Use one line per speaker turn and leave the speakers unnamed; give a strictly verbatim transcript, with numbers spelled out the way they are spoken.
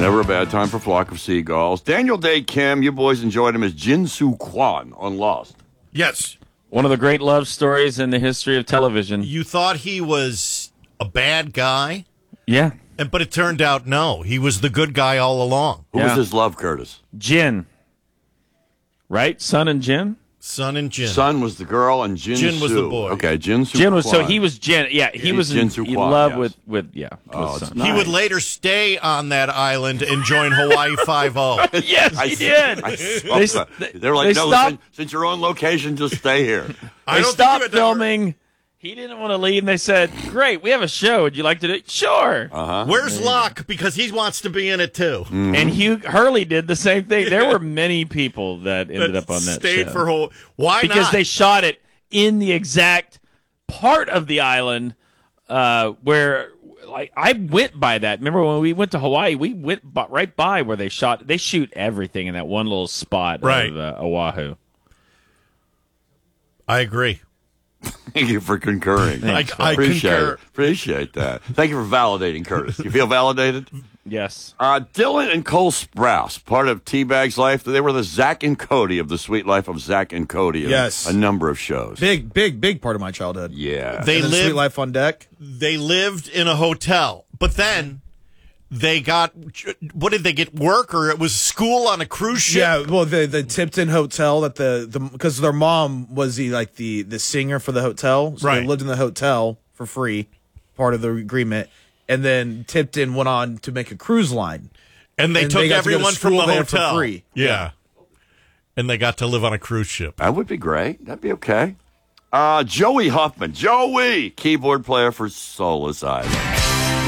Never a bad time for Flock of Seagulls. Daniel Day Kim, you boys enjoyed him as Jin Soo Kwon on Lost.
Yes.
One of the great love stories in the history of television.
You thought he was a bad guy,
Yeah.
and but it turned out no, he was the good guy all along.
Who
Yeah.
was his love, Curtis?
Jin. Right? Son and Jin?
Son and Jin.
Son was the girl, and Jin,
Jin was
Soo.
the boy.
Okay, Jin Soo
Jin was, so
Kwon.
he was Jin. Yeah, he
Yeah,
was
Jin
in,
Soo
in
Kwon,
love
yes.
with, with, yeah.
Oh,
with
it's
son.
nice.
He would later stay on that island and join Hawaii Five-O.
Yes,
I
he
see-
did.
I saw
They-
that.
they-
They're like,
they
no,
stopped-
since, since you're on location, just stay here.
I
They
don't
stopped
think you would never-
filming. He didn't want to leave, and they said, great, we have a show. Would you like to do it? Sure.
Uh-huh.
Where's Locke? Because he wants to be in it too.
And Hugh Hurley did the same thing. There were many people that ended up on that
Stayed
show.
for whole. Why
because
not?
they shot it in the exact part of the island uh, where, like, I went by that. Remember when we went to Hawaii? We went by, right by where they shot. They shoot everything in that one little spot
Right.
of uh, Oahu.
I agree.
Thank you for concurring.
I, I
Appreciate
concur.
it. Appreciate that. Thank you for validating, Curtis. You feel validated?
Yes.
Uh, Dylan and Cole Sprouse, part of T-Bag's life. They were the Zach and Cody of the Sweet Life of Zach and Cody. in
Yes.
A number of shows.
Big, big, big part of my childhood.
Yeah.
They
And then Sweet
lived.
Life on Deck.
They lived in a hotel, but then they got. What did they get? Work or it was school on a cruise ship?
Yeah, well, the the Tipton Hotel that the the because their mom was the like the the singer for the hotel, so
Right.
they lived in the hotel for free, part of the agreement, and then Tipton went on to make a cruise line.
And they
And
took
they got to go to
everyone from
school
the
there for
hotel
free.
Yeah. And they got to live on a cruise ship.
That would be great. That'd be okay. Uh, Joey Huffman. Joey, keyboard player for Soul Asylum.